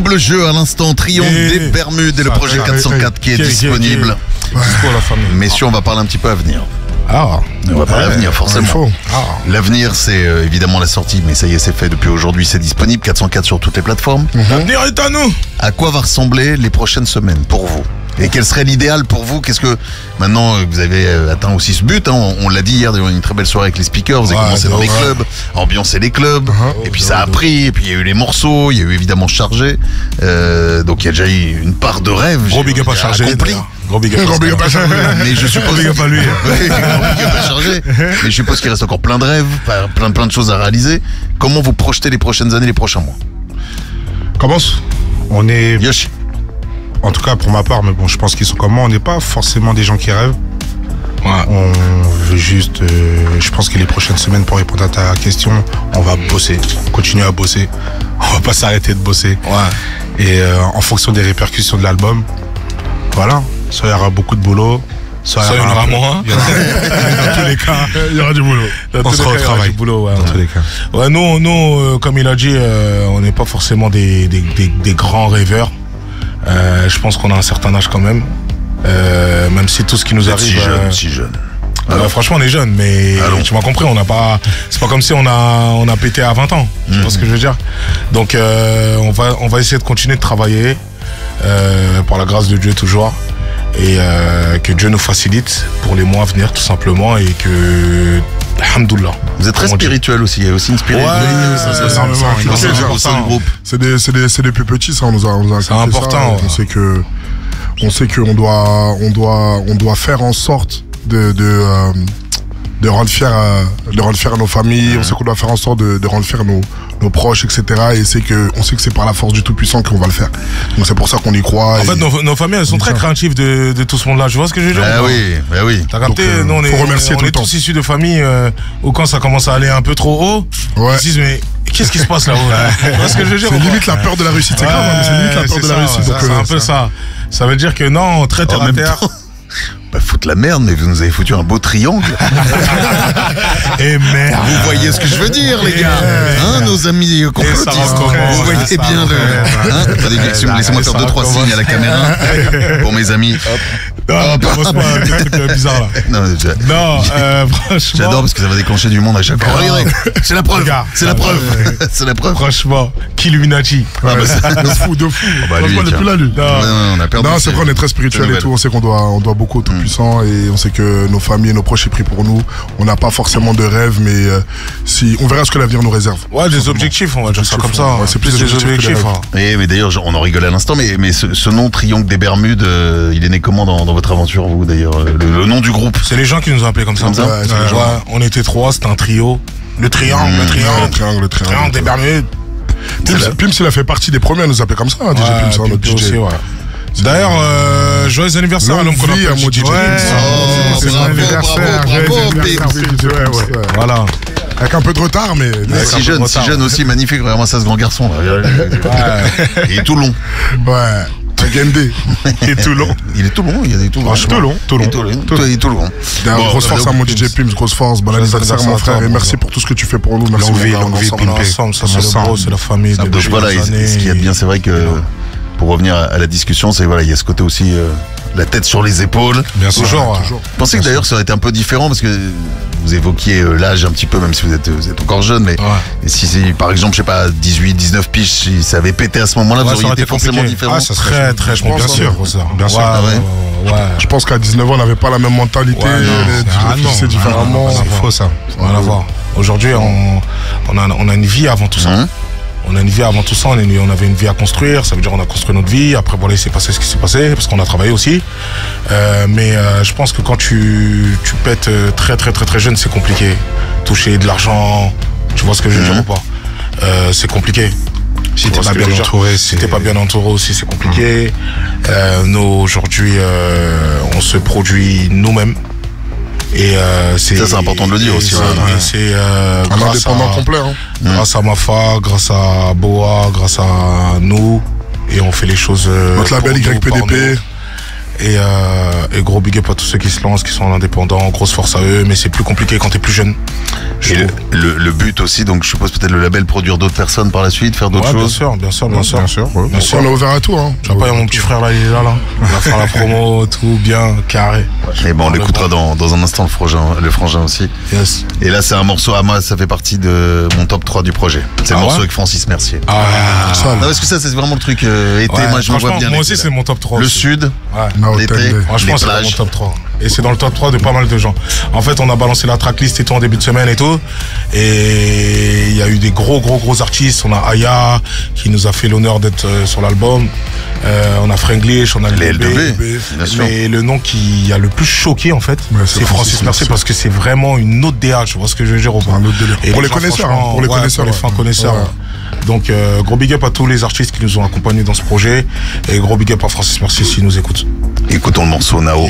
Double jeu à l'instant, Triomphe des Bermudes et le projet 404 qui est disponible. Messieurs, on va parler un petit peu avenir. On va parler avenir, forcément. L'avenir, c'est évidemment la sortie, mais ça y est, c'est fait depuis aujourd'hui, c'est disponible. 404 sur toutes les plateformes. L'avenir est à nous. À quoi va ressembler les prochaines semaines pour vous? Et quel serait l'idéal pour vous? Qu'est-ce que maintenant vous avez atteint aussi ce but, hein, on l'a dit hier, il y a eu une très belle soirée avec les speakers, vous avez commencé dans les clubs, ambiancer les clubs, et puis ça a pris, et puis il y a eu les morceaux, il y a eu évidemment Chargé, donc il y a déjà eu une part de rêve. Gros big up à Chargé. Gros big up à Chargé. Mais je suppose. Gros big up à lui. Gros big up à Chargé. Mais je suppose qu'il reste encore plein de rêves, plein de choses à réaliser. Comment vous projetez les prochaines années, les prochains mois? Commence. On est. Yoshi. En tout cas pour ma part, mais bon, je pense qu'ils sont comme moi, on n'est pas forcément des gens qui rêvent. On veut juste, je pense que les prochaines semaines, pour répondre à ta question, on va bosser, continuer à bosser. On va pas s'arrêter de bosser. Et en fonction des répercussions de l'album, voilà, soit il y aura beaucoup de boulot, soit il y en aura moins. Dans tous les cas, il y aura du boulot. On sera au travail. Dans tous les cas. Ouais, nous, comme il a dit, on n'est pas forcément des grands rêveurs. Je pense qu'on a un certain âge quand même, même si tout ce qui nous arrive. Si jeune. Franchement, on est jeune, mais tu m'as compris, on n'a pas. C'est pas comme si on a pété à 20 ans. Tu vois ce que je veux dire? Donc, on va essayer de continuer de travailler, par la grâce de Dieu toujours, et que Dieu nous facilite pour les mois à venir, tout simplement, et que. Alhamdoulilah. Vous êtes très spirituel aussi, il y a aussi une spiritualité au sein du groupe. C'est des plus petits, ça, on nous a c'est important. On sait qu'on doit faire en sorte de rendre fiers à nos familles, on sait qu'on doit faire en sorte de rendre fiers nos proches, etc. Et on sait que c'est par la force du Tout-Puissant qu'on va le faire. Donc c'est pour ça qu'on y croit. En fait, nos familles, elles sont très créatives de tout ce monde-là. Tu vois ce que je veux dire? Oui. T'as capté? Nous, on est tous issus de familles où quand ça commence à aller un peu trop haut, ils se disent mais qu'est-ce qui se passe là-haut? Tu vois ce que je veux dire? C'est limite la peur de la réussite. C'est grave, mais c'est limite la peur de la réussite. C'est un peu ça. Ça veut dire que non, très terre à terre. Bah foutre la merde, mais vous nous avez foutu un beau triangle. Et merde. Vous voyez ce que je veux dire, les gars, nos amis complotistes. Vous voyez bien le. Laissez-moi faire 2-3 signes à la caméra pour mes amis. Commence pas un truc bizarre là. Non, franchement. J'adore parce que ça va déclencher du monde à chaque fois. Regardez, c'est la preuve. C'est la preuve. C'est la preuve. Franchement, qu'Illuminati. De fou. Franchement, on est plus là, lui. On a perdu. Non, c'est vrai, on est très spirituel et tout. On sait qu'on doit beaucoup au Tout-Puissant et on sait que nos familles et nos proches sont pris pour nous. On n'a pas forcément de rêve, mais si on verra ce que l'avenir nous réserve. Ouais, des objectifs, on va dire ça comme ça. C'est plus des objectifs. Mais d'ailleurs, on en rigolait à l'instant, mais ce nom Triangle des Bermudes, il est né comment dans votre aventure, vous d'ailleurs, le nom du groupe? C'est les gens qui nous ont appelés comme ça. On était 3, c'était un trio. Le triangle des Bermudes. Pims, il a fait partie des premiers à nous appeler comme ça, DJ Pims, notre DJ. Aussi, d'ailleurs, joyeux anniversaire à l'homme qu'on appelle DJ Pims. C'est son anniversaire. Voilà. Avec un peu de retard, mais. Si jeune aussi, magnifique. Regarde-moi ça, ce grand garçon là. Il est tout long. Ouais. Game Day. Il est tout long. Il est tout long. Il y a des tout longs. Il est tout long. Grosse force à mon DJ Pims, grosse force. Bon anniversaire, mon frère. Et merci pour tout ce que tu fais pour nous. Merci. Longue vie, ensemble. Ça, c'est le gros, c'est la famille. Voilà, ce qu'il y a de bien, c'est vrai que. Pour revenir à la discussion, c'est il y a ce côté aussi la tête sur les épaules. Bien sûr. Je pensais que d'ailleurs ça aurait été un peu différent parce que vous évoquiez l'âge un petit peu, même si vous êtes encore jeune, mais si par exemple, je sais pas, 18, 19 piges, si ça avait pété à ce moment-là, vous auriez été forcément différent. Ça serait très, je pense, bien sûr. Je pense qu'à 19 ans, on n'avait pas la même mentalité. C'est différemment. C'est faux ça. Rien à voir. Aujourd'hui, on a une vie avant tout ça. On a une vie avant tout ça, on avait une vie à construire, ça veut dire on a construit notre vie, après voilà il s'est passé ce qui s'est passé, parce qu'on a travaillé aussi. Mais je pense que quand tu pètes très très très très jeune, c'est compliqué. Toucher de l'argent, tu vois ce que je veux dire ou pas? C'est compliqué. Si t'es pas bien entouré, aussi c'est compliqué. Nous aujourd'hui on se produit nous-mêmes. Et c'est important de le dire aussi. C'est un indépendant complet. Grâce à Mafa, grâce à Boa, grâce à nous, et on fait les choses. Notre label YPDP. Et gros big up à tous ceux qui se lancent, qui sont indépendants, grosse force à eux, mais c'est plus compliqué quand t'es plus jeune. Et le but aussi, donc je suppose peut-être le label produire d'autres personnes par la suite, faire d'autres choses. Bien sûr. On est ouvert à tout, hein. Tu vois pas, il y a mon petit frère là, il est là. On va faire la promo, tout bien, carré. Et bon, on l'écoutera dans un instant, le frangin aussi. Yes. Et là, c'est un morceau à moi, ça fait partie de mon top 3 du projet. C'est le morceau avec Francis Mercier. Non, parce que ça, c'est vraiment le truc été, moi je me vois bien. Moi aussi, c'est mon top 3. Le sud, l'été, franchement, c'est mon top 3. Et c'est dans le top 3 de pas mal de gens. En fait, on a balancé la tracklist et tout en début de semaine et tout. Et il y a eu des gros artistes. On a Aya qui nous a fait l'honneur d'être sur l'album. On a Franglish, on a les L2B. Mais le nom qui a le plus choqué, en fait, c'est Francis Mercier parce que c'est vraiment une autre DA. Tu vois ce que je veux dire? Un autre délire. Pour les connaisseurs, hein, pour les connaisseurs, les fins connaisseurs. Ouais. Donc, gros big up à tous les artistes qui nous ont accompagnés dans ce projet. Et gros big up à Francis Mercier s'il nous écoute. Écoutons le morceau Nao.